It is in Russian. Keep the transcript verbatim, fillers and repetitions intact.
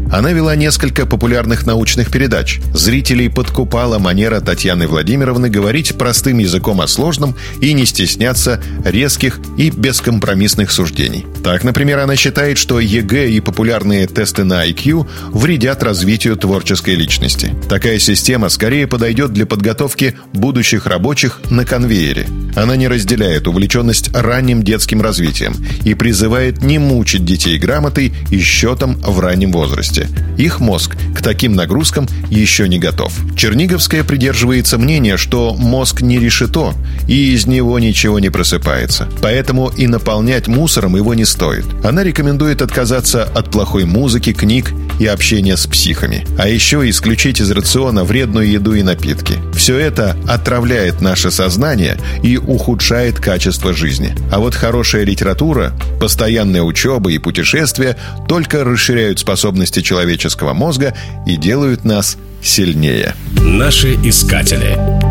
Она вела несколько популярных научных передач. Зрителей подкупала манера Татьяны Владимировны говорить простым языком о сложном и не стесняться резких и бескомпромиссных суждений. Так, например, она считает, что ЕГЭ и популярные тесты на ай кью вредят развитию творческой личности. Такая система скорее подойдет для подготовки будущих рабочих на конвейере. Она не разделяет увлеченность ранним детским развитием и призывает не мучить детей грамотой и счетом в раннем возрасте. Их мозг к таким нагрузкам еще не готов. Черниговская придерживается мнения, что мозг не решето, и из него ничего не просыпается. Поэтому и наполнять мусором его не стоит. Она рекомендует отказаться от плохой музыки, книг и общения с психами. А еще исключить из рациона вредную еду и напитки. Все это отравляет наше сознание и ухудшает качество жизни. А вот хорошая литература, постоянная учеба и путешествия только расширяют способности человеческого мозга и делают нас сильнее. Наши искатели.